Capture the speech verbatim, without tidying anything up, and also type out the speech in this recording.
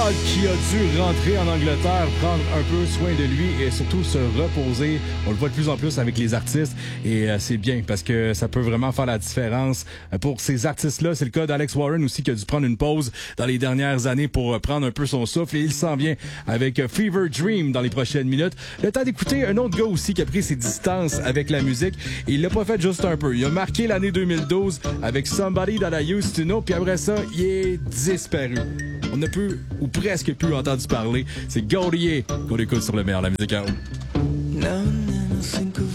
Rod qui a dû rentrer en Angleterre, prendre un peu soin de lui et surtout se reposer. On le voit de plus en plus avec les artistes et euh, c'est bien parce que ça peut vraiment faire la différence pour ces artistes-là. C'est le cas d'Alex Warren aussi qui a dû prendre une pause dans les dernières années pour prendre un peu son souffle et il s'en vient avec Fever Dream dans les prochaines minutes. Le temps d'écouter un autre gars aussi qui a pris ses distances avec la musique et il l'a pas fait juste un peu. Il a marqué l'année deux mille douze avec Somebody That I Used To Know puis après ça, il est disparu. On n'a plus, ou presque plus, entendu parler. C'est Gaudier qu'on écoute sur le meilleur, la musique à haut.